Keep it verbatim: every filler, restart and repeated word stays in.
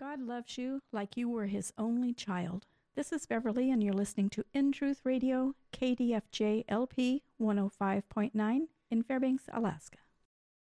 God loves you like you were his only child. This is Beverly, and you're listening to In Truth Radio, K D F J L P one oh five point nine in Fairbanks, Alaska.